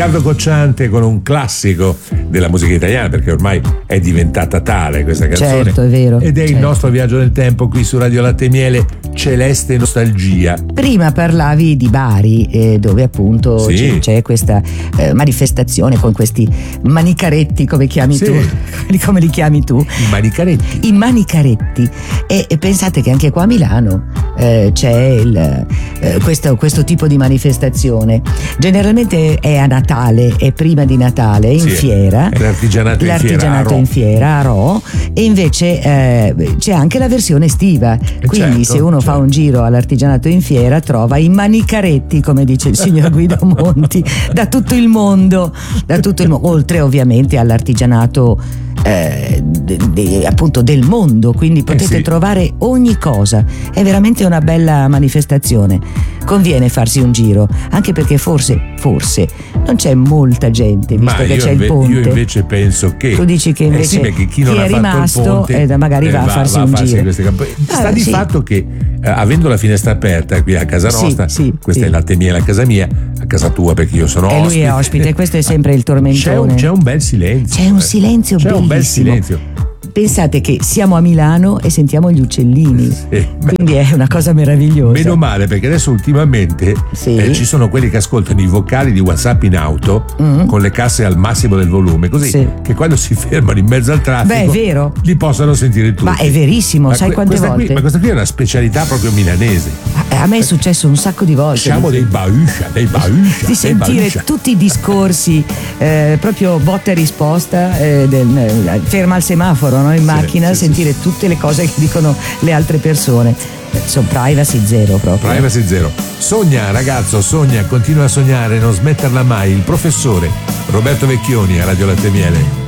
Riccardo Cocciante con un classico della musica italiana, perché ormai è diventata tale questa canzone. Certo, è vero. Ed è il nostro viaggio nel tempo qui su Radio Latte e Miele, Celeste Nostalgia. Prima parlavi di Bari, dove appunto c'è questa manifestazione con questi manicaretti, come chiami tu? Come li chiami tu? I manicaretti. I manicaretti. E pensate che anche qua a Milano c'è questo tipo di manifestazione. Generalmente è a Natale, è prima di Natale, in fiera. È l'artigianato in fiera a Rho, e invece c'è anche la versione estiva. Quindi se uno fa un giro all'artigianato in fiera trova i manicaretti, come dice il signor Guido Monti, da tutto il mondo, oltre ovviamente all'artigianato appunto del mondo, quindi potete trovare ogni cosa. È veramente una bella manifestazione, conviene farsi un giro, anche perché forse non c'è molta gente, visto che c'è il ponte. Io invece penso che tu dici che invece perché chi non è ha rimasto fatto il ponte, magari va a farsi un giro. Sta di fatto che avendo la finestra aperta qui a casa nostra, questa è Latte e Miele a casa mia, a casa tua perché io sono ospite. E lui è ospite, questo è sempre il tormentone. C'è un bel silenzio. C'è un silenzio bellissimo. Un bel silenzio. Pensate che siamo a Milano e sentiamo gli uccellini, quindi è una cosa meravigliosa. Meno male, perché adesso ultimamente ci sono quelli che ascoltano i vocali di WhatsApp in auto con le casse al massimo del volume, così che quando si fermano in mezzo al traffico è vero, li possono sentire tutti. Ma è verissimo, sai quante volte? Ma questa qui è una specialità proprio milanese. A me è successo un sacco di volte. Siamo dei bauscia. Di sentire tutti i discorsi, proprio botta e risposta, ferma al semaforo, no? In macchina, sentire tutte le cose che dicono le altre persone. Sono privacy zero proprio. Privacy zero. Sogna, ragazzo, sogna, continua a sognare, non smetterla mai. Il professore Roberto Vecchioni a Radio Latte e Miele.